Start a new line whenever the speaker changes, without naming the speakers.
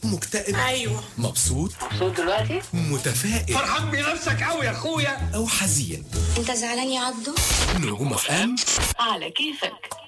مكتئب؟
ايوه.
مبسوط
دلوقتي؟
متفائل؟
فرحان بنفسك قوي يا اخويا.
او حزين؟
انت زعلان يا عبدو؟
نجوم اف ام
على كيفك.